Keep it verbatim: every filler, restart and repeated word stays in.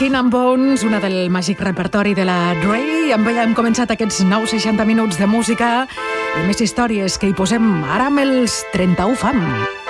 Skin and Bones, una del màgic repertori de la Dre. Amb ella hem començat aquests nous seixanta minuts de música i més històries que hi posem ara amb els trenta-u Fam.